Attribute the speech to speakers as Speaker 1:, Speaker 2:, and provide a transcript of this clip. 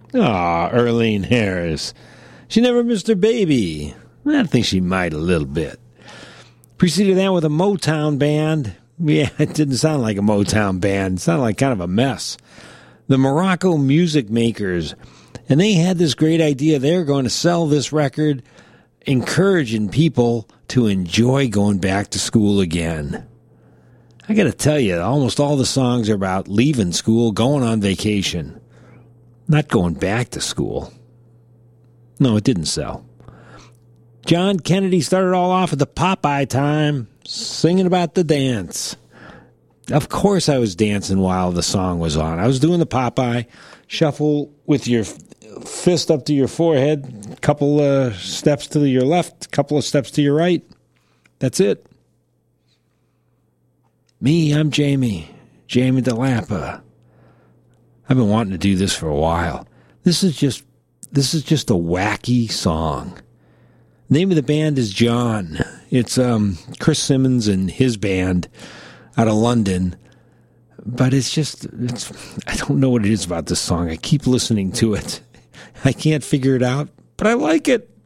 Speaker 1: Aw, Earlene Harris. She never missed her baby. I think she might a little bit. Preceded that with a Motown band. Yeah, it didn't sound like a Motown band. It sounded like kind of a mess. The Morocco Music Makers. And they had this great idea. They're going to sell this record, encouraging people to enjoy going back to school again. I got to tell you, almost all the songs are about leaving school, going on vacation, not going back to school. No, it didn't sell. John Kennedy started all off with the Popeye time, singing about the dance. Of course I was dancing while the song was on. I was doing the Popeye, shuffle with your fist up to your forehead, couple steps to your left, couple of steps to your right. That's it. Me, I'm Jamie DeLappa. I've been wanting to do this for a while. This is just a wacky song. The name of the band is John. It's Chris Simmons and his band out of London. But I don't know what it is about this song. I keep listening to it. I can't figure it out, but I like it.